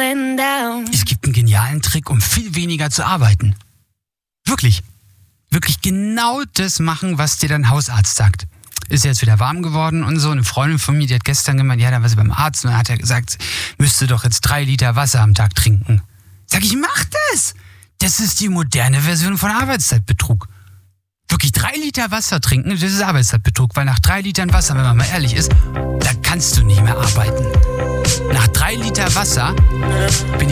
Es gibt einen genialen Trick, um viel weniger zu arbeiten. Wirklich. Wirklich genau das machen, was dir dein Hausarzt sagt. Ist jetzt wieder warm geworden und so. Eine Freundin von mir, die hat gestern gemeint, ja, da war sie beim Arzt und dann hat er gesagt, müsste doch jetzt 3 Liter Wasser am Tag trinken. Sag ich, mach das! Das ist die moderne Version von Arbeitszeitbetrug. Wirklich 3 Liter Wasser trinken, das ist Arbeitszeitbetrug, weil nach 3 Litern Wasser, wenn man mal ehrlich ist, da kannst du nicht mehr arbeiten. Nach 3 Liter Wasser bin